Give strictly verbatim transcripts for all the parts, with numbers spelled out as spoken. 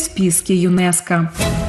списке ЮНЕСКО.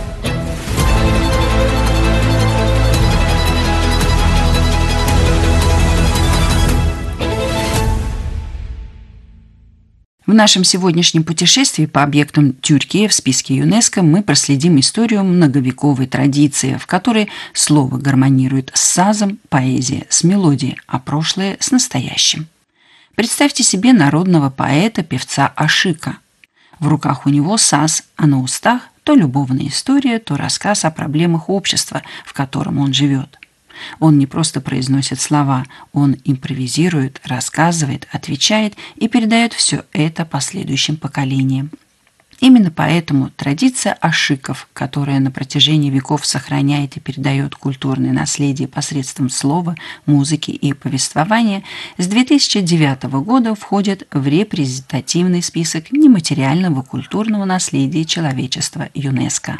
В нашем сегодняшнем путешествии по объектам Тюркии в списке ЮНЕСКО мы проследим историю многовековой традиции, в которой слово гармонирует с сазом, поэзия с мелодией, а прошлое с настоящим. Представьте себе народного поэта, певца Ашика. В руках у него саз, а на устах то любовная история, то рассказ о проблемах общества, в котором он живет. Он не просто произносит слова, он импровизирует, рассказывает, отвечает и передает все это последующим поколениям. Именно поэтому традиция ашиков, которая на протяжении веков сохраняет и передает культурное наследие посредством слова, музыки и повествования, с две тысячи девятого года входит в репрезентативный список нематериального культурного наследия человечества ЮНЕСКО.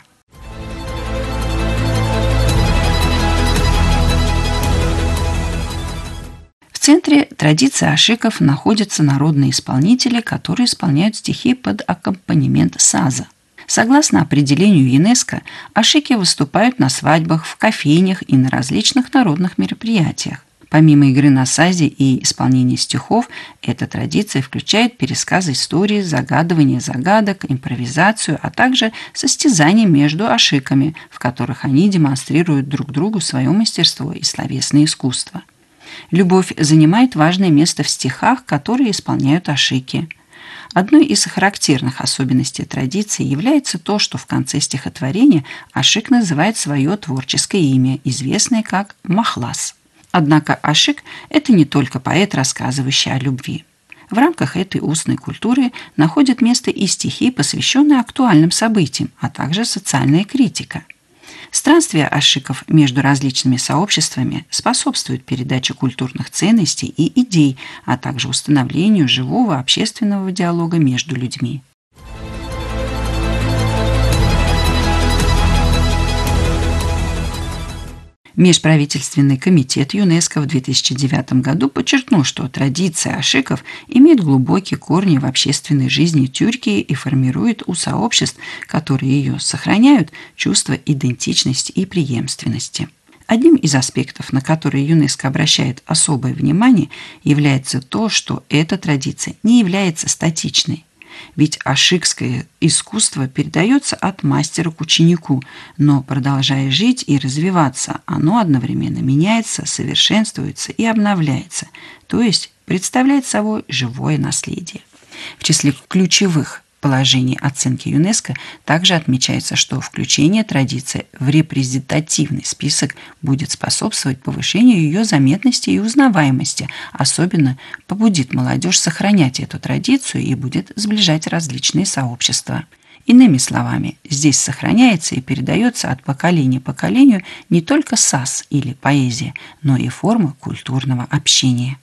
В центре традиции ашиков находятся народные исполнители, которые исполняют стихи под аккомпанемент саза. Согласно определению ЮНЕСКО, ашики выступают на свадьбах, в кофейнях и на различных народных мероприятиях. Помимо игры на сазе и исполнения стихов, эта традиция включает пересказы истории, загадывание загадок, импровизацию, а также состязания между ашиками, в которых они демонстрируют друг другу свое мастерство и словесное искусство. Любовь занимает важное место в стихах, которые исполняют ашики. Одной из характерных особенностей традиции является то, что в конце стихотворения ашик называет свое творческое имя, известное как махлас. Однако ашик – это не только поэт, рассказывающий о любви. В рамках этой устной культуры находят место и стихи, посвященные актуальным событиям, а также социальная критика. Странствия ашиков между различными сообществами способствуют передаче культурных ценностей и идей, а также установлению живого общественного диалога между людьми. Межправительственный комитет ЮНЕСКО в две тысячи девятом году подчеркнул, что традиция ашиков имеет глубокие корни в общественной жизни Тюркии и формирует у сообществ, которые ее сохраняют, чувство идентичности и преемственности. Одним из аспектов, на которые ЮНЕСКО обращает особое внимание, является то, что эта традиция не является статичной. Ведь ашикское искусство передается от мастера к ученику, но, продолжая жить и развиваться, оно одновременно меняется, совершенствуется и обновляется, то есть представляет собой живое наследие. В числе ключевых положений оценки ЮНЕСКО также отмечается, что включение традиции в репрезентативный список будет способствовать повышению ее заметности и узнаваемости, особенно побудит молодежь сохранять эту традицию и будет сближать различные сообщества. Иными словами, здесь сохраняется и передается от поколения к поколению не только саз или поэзия, но и форма культурного общения.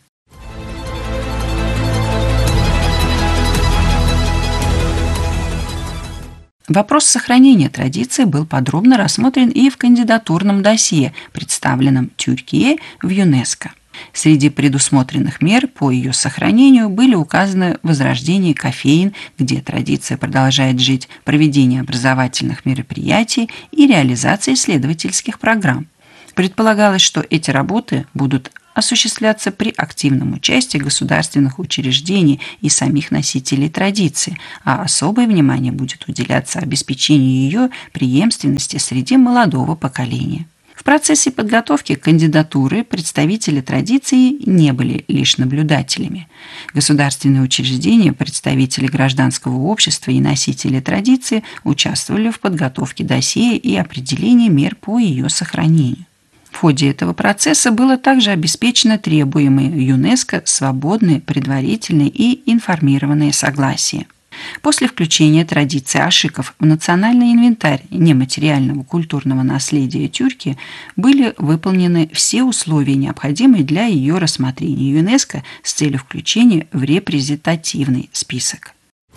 Вопрос сохранения традиции был подробно рассмотрен и в кандидатурном досье, представленном Тюркией в ЮНЕСКО. Среди предусмотренных мер по ее сохранению были указаны возрождение кофеен, где традиция продолжает жить, проведение образовательных мероприятий и реализация исследовательских программ. Предполагалось, что эти работы будут осуществляться при активном участии государственных учреждений и самих носителей традиции, а особое внимание будет уделяться обеспечению ее преемственности среди молодого поколения. В процессе подготовки кандидатуры представители традиции не были лишь наблюдателями. Государственные учреждения, представители гражданского общества и носители традиции участвовали в подготовке досье и определении мер по ее сохранению. В ходе этого процесса было также обеспечено требуемое ЮНЕСКО свободное, предварительное и информированное согласие. После включения традиции ашиков в национальный инвентарь нематериального культурного наследия Тюркии были выполнены все условия, необходимые для ее рассмотрения ЮНЕСКО с целью включения в репрезентативный список.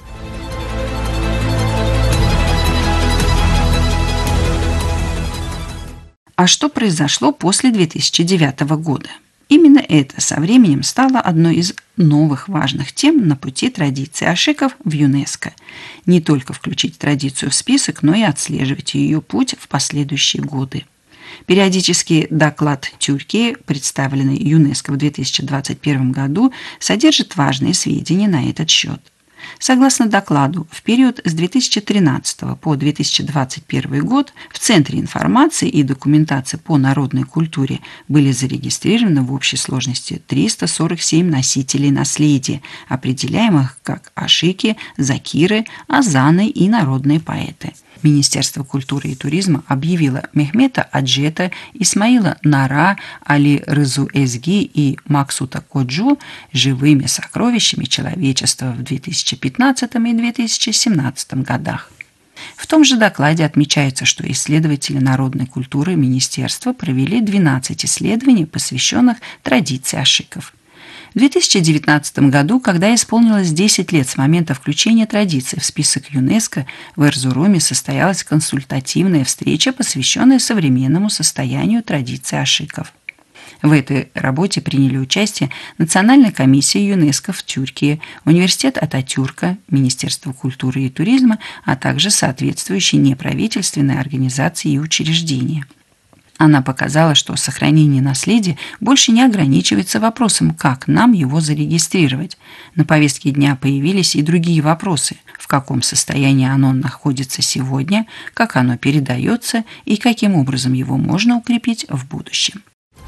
А что произошло после две тысячи девятого года? Именно это со временем стало одной из новых важных тем на пути традиции ашиков в ЮНЕСКО. Не только включить традицию в список, но и отслеживать ее путь в последующие годы. Периодический доклад Тюркии, представленный ЮНЕСКО в две тысячи двадцать первом году, содержит важные сведения на этот счет. Согласно докладу, в период с две тысячи тринадцатого по две тысячи двадцать первый год в Центре информации и документации по народной культуре были зарегистрированы в общей сложности триста сорок семь носителей наследия, определяемых как ашики, закиры, азаны и народные поэты. Министерство культуры и туризма объявило Мехмета Аджета, Исмаила Нара, Али Рызу Эзги и Максута Коджу живыми сокровищами человечества в две тысячи пятнадцатом и две тысячи семнадцатом годах. В том же докладе отмечается, что исследователи народной культуры министерства провели двенадцать исследований, посвященных традиции ашиков. В две тысячи девятнадцатом году, когда исполнилось десять лет с момента включения традиции в список ЮНЕСКО, в Эрзуруме состоялась консультативная встреча, посвященная современному состоянию традиции ашиков. В этой работе приняли участие Национальная комиссия ЮНЕСКО в Тюркии, Университет Ататюрка, Министерство культуры и туризма, а также соответствующие неправительственные организации и учреждения. Она показала, что сохранение наследия больше не ограничивается вопросом, как нам его зарегистрировать. На повестке дня появились и другие вопросы: в каком состоянии оно находится сегодня, как оно передается и каким образом его можно укрепить в будущем.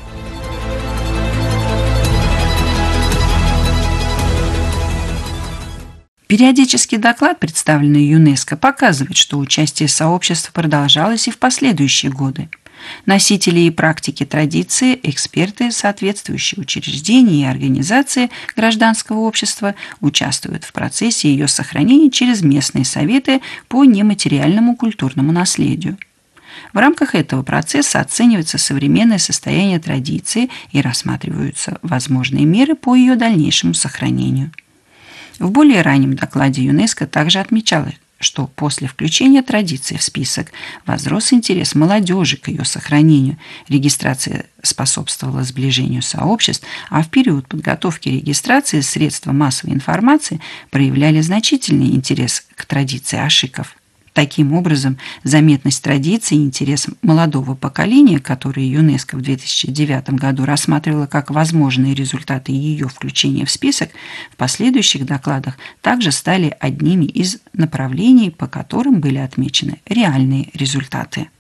Периодический доклад, представленный ЮНЕСКО, показывает, что участие сообщества продолжалось и в последующие годы. Носители и практики традиции, эксперты, соответствующие учреждения и организации гражданского общества участвуют в процессе ее сохранения через местные советы по нематериальному культурному наследию. В рамках этого процесса оценивается современное состояние традиции и рассматриваются возможные меры по ее дальнейшему сохранению. В более раннем докладе ЮНЕСКО также отмечалось, что после включения традиции в список возрос интерес молодежи к ее сохранению, регистрация способствовала сближению сообществ, а в период подготовки регистрации средства массовой информации проявляли значительный интерес к традиции ашиков. Таким образом, заметность традиции и интерес молодого поколения, которые ЮНЕСКО в две тысячи девятом году рассматривала как возможные результаты ее включения в список, в последующих докладах также стали одними из направлений, по которым были отмечены реальные результаты.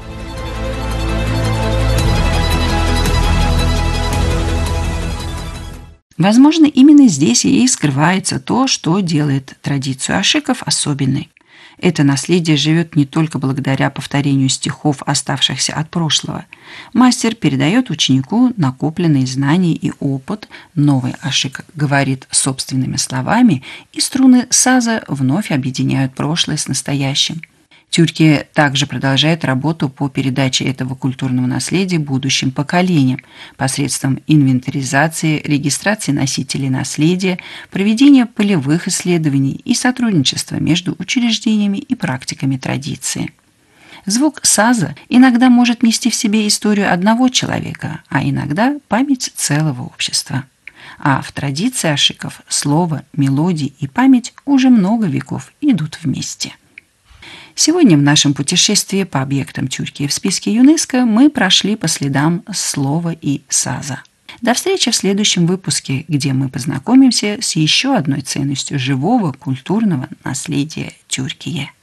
Возможно, именно здесь и скрывается то, что делает традицию ашиков особенной. Это наследие живет не только благодаря повторению стихов, оставшихся от прошлого. Мастер передает ученику накопленные знания и опыт, новый ашик говорит собственными словами, и струны саза вновь объединяют прошлое с настоящим. Тюркия также продолжает работу по передаче этого культурного наследия будущим поколениям посредством инвентаризации, регистрации носителей наследия, проведения полевых исследований и сотрудничества между учреждениями и практиками традиции. Звук саза иногда может нести в себе историю одного человека, а иногда память целого общества. А в традиции ашиков слово, мелодии и память уже много веков идут вместе. Сегодня в нашем путешествии по объектам Тюркии в списке ЮНЕСКО мы прошли по следам слова и саза. До встречи в следующем выпуске, где мы познакомимся с еще одной ценностью живого культурного наследия Тюркии.